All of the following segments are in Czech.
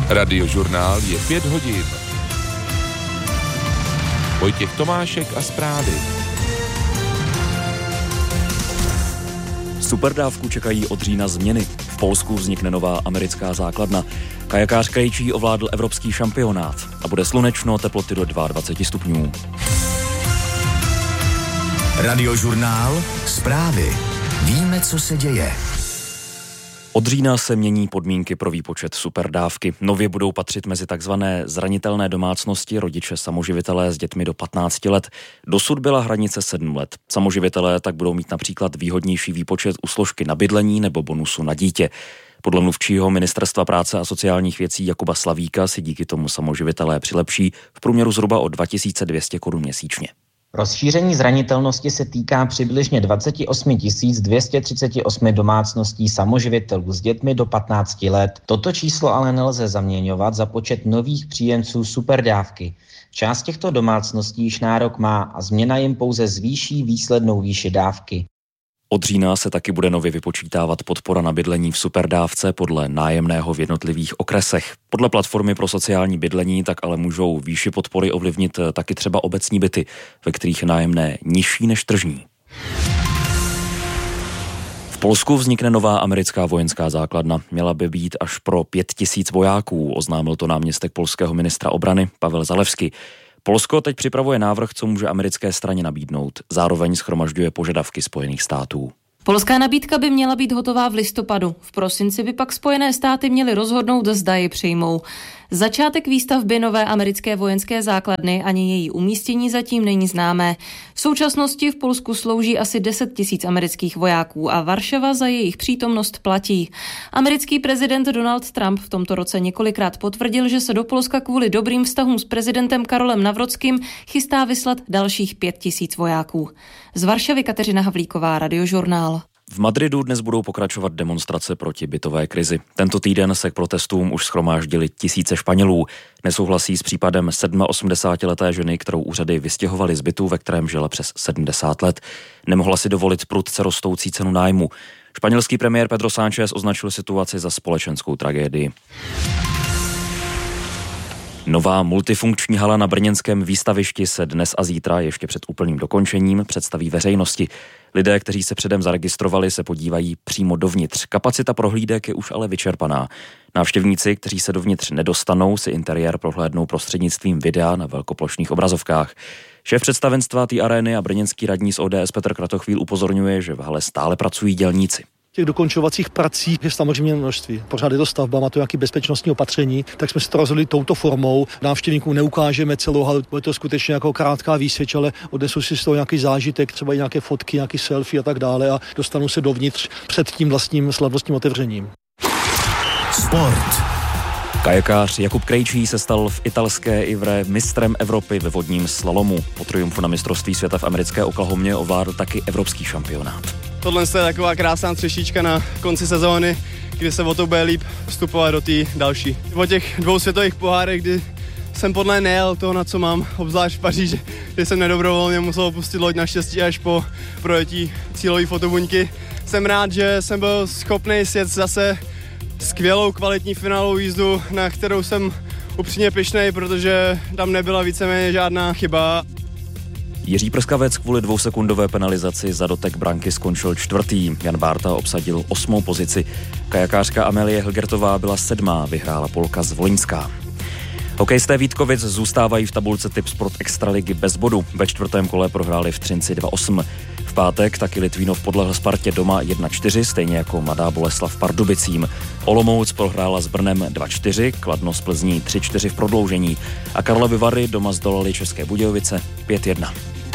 Radiožurnál je 5 hodin. Vojtěch Tomášek a zprávy. Superdávku čekají od října změny. V Polsku vznikne nová americká základna. Kajakář Krejčí ovládl evropský šampionát a bude slunečno, teploty do 22 stupňů. Radiožurnál, zprávy. Víme, co se děje. Od října se mění podmínky pro výpočet superdávky. Nově budou patřit mezi takzvané zranitelné domácnosti rodiče samoživitelé s dětmi do 15 let. Dosud byla hranice 7 let. Samoživitelé tak budou mít například výhodnější výpočet u složky na bydlení nebo bonusu na dítě. Podle mluvčího Ministerstva práce a sociálních věcí Jakuba Slavíka si díky tomu samoživitelé přilepší v průměru zhruba o 2200 korun měsíčně. Rozšíření zranitelnosti se týká přibližně 28 238 domácností samoživitelů s dětmi do 15 let. Toto číslo ale nelze zaměňovat za počet nových příjemců superdávky. Část těchto domácností již nárok má a změna jim pouze zvýší výslednou výši dávky. Od října se taky bude nově vypočítávat podpora na bydlení v superdávce podle nájemného v jednotlivých okresech. Podle platformy pro sociální bydlení tak ale můžou výši podpory ovlivnit taky třeba obecní byty, ve kterých nájemné nižší než tržní. V Polsku vznikne nová americká vojenská základna. Měla by být až pro 5000 vojáků, oznámil to náměstek polského ministra obrany Pavel Zalewski. Polsko teď připravuje návrh, co může americké straně nabídnout. Zároveň shromažďuje požadavky Spojených států. Polská nabídka by měla být hotová v listopadu. V prosinci by pak Spojené státy měly rozhodnout, zda ji přijmou. Začátek výstavby nové americké vojenské základny ani její umístění zatím není známé. V současnosti v Polsku slouží asi 10 000 amerických vojáků a Varšava za jejich přítomnost platí. Americký prezident Donald Trump v tomto roce několikrát potvrdil, že se do Polska kvůli dobrým vztahům s prezidentem Karolem Nawrockým chystá vyslat dalších 5000 vojáků. Z Varšavy Kateřina Havlíková, Radiožurnál. V Madridu dnes budou pokračovat demonstrace proti bytové krizi. Tento týden se k protestům už shromáždili tisíce Španělů. Nesouhlasí s případem 87leté ženy, kterou úřady vystěhovaly z bytu, ve kterém žila přes 70 let. Nemohla si dovolit prudce rostoucí cenu nájmu. Španělský premiér Pedro Sánchez označil situaci za společenskou tragédii. Nová multifunkční hala na brněnském výstavišti se dnes a zítra ještě před úplným dokončením představí veřejnosti. Lidé, kteří se předem zaregistrovali, se podívají přímo dovnitř. Kapacita prohlídek je už ale vyčerpaná. Návštěvníci, kteří se dovnitř nedostanou, si interiér prohlédnou prostřednictvím videa na velkoplošných obrazovkách. Šéf představenstva té arény a brněnský radní z ODS Petr Kratochvíl upozorňuje, že v hale stále pracují dělníci. Těch dokončovacích prací je samozřejmě množství. Pořád je to stavba, má to nějaké bezpečnostní opatření, tak jsme se to rozhodli touto formou. Návštěvníkům neukážeme celou halu, bude to skutečně jako krátká výsvěť, ale odnesu si z toho nějaký zážitek, třeba i nějaké fotky, nějaký selfie a tak dále a dostanu se dovnitř před tím vlastním slavnostním otevřením. Sport. Kajakář Jakub Krejčí se stal v italské Ivre mistrem Evropy ve vodním slalomu. Po triumfu na mistrovství světa v americké Oklahomě ovládl taky evropský šampionát. Tohle je taková krásná třešička na konci sezóny, kdy se o to bude líp vstupovat do té další. Po těch 2 světových pohárech, kdy jsem podle nejel toho, na co mám, obzvlášť v Paříži, kdy jsem nedobrovolně musel opustit loď naštěstí až po projetí cílové fotobuňky. Jsem rád, že jsem byl schopný sjet zase skvělou kvalitní finálovou jízdu, na kterou jsem upřímně pyšnej, protože tam nebyla víceméně žádná chyba. Jiří Prskavec kvůli 2sekundové penalizaci za dotek branky skončil 4. Jan Bárta obsadil 8. pozici. Kajakářka Amelie Hilgertová byla 7. vyhrála Polka z Voliňská. Hokejisté Vítkovic zůstávají v tabulce Tipsport Extraligy bez bodu. Ve 4. kole prohráli v Třinci 2-8. V pátek taky Litvínov podlehl Spartě doma 1-4, stejně jako Mladá Boleslav Pardubicím. Olomouc prohrála s Brnem 2-4, Kladno z Plzní 3-4 v prodloužení a Karlovy Vary doma zdolali České Budějovice 5-1.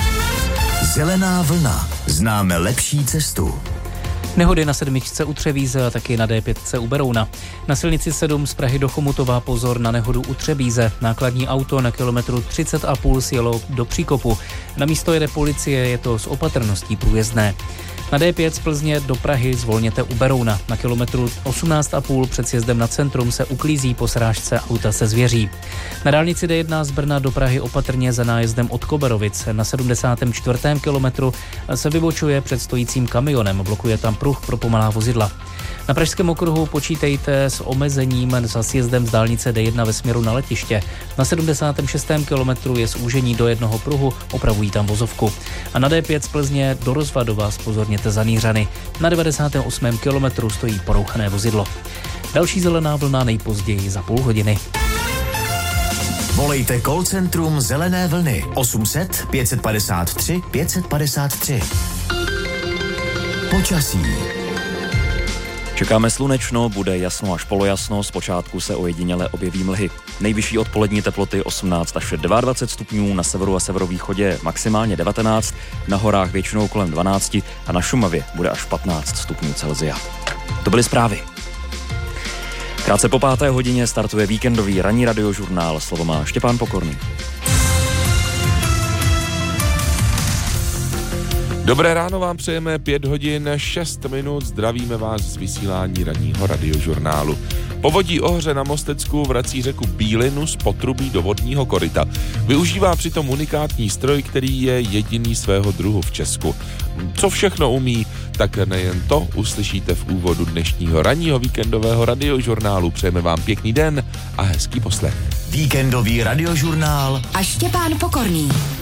Zelená vlna. Známe lepší cestu. Nehody na 7 u Třebíze a taky na D5 u Berouna. Na silnici 7 z Prahy do Chomutova pozor na nehodu u Třebíze. Nákladní auto na kilometru 30,5 sjelo do příkopu. Na místo jede policie, je to s opatrností průjezdné. Na D5 z Plzně do Prahy zvolněte u Berouna. Na kilometru 18,5 před sjezdem na centrum se uklízí po srážce auta se zvěří. Na dálnici D1 z Brna do Prahy opatrně za nájezdem od Koberovic. Na 74. kilometru se vybočuje před stojícím kamionem, blokuje tam pruh pro pomalá vozidla. Na Pražském okruhu počítejte s omezením za sjezdem z dálnice D1 ve směru na letiště. Na 76. kilometru je zúžení do jednoho pruhu, opravují tam vozovku. A na D5 z Plzně do Rozvadova zpozorněte za Nýřany. Na 98. kilometru stojí porouchané vozidlo. Další zelená vlna nejpozději za půl hodiny. Volejte call centrum Zelené vlny 800 553 553. Počasí. Čekáme slunečno, bude jasno až polojasno, zpočátku se ojediněle objeví mlhy. Nejvyšší odpolední teploty 18 až 22 stupňů, na severu a severovýchodě maximálně 19, na horách většinou kolem 12 a na Šumavě bude až 15 stupňů Celsia. To byly zprávy. Krátce po 5. hodině startuje víkendový ranní radiožurnál. Slovo má Štěpán Pokorný. Dobré ráno vám přejeme, 5 hodin 6 minut, zdravíme vás z vysílání ranního radiožurnálu. Povodí Ohře na Mostecku vrací řeku Bílinu z potrubí do vodního koryta. Využívá přitom unikátní stroj, který je jediný svého druhu v Česku. Co všechno umí, tak nejen to uslyšíte v úvodu dnešního ranního víkendového radiožurnálu. Přejeme vám pěkný den a hezký poslech. Víkendový radiožurnál a Štěpán Pokorný.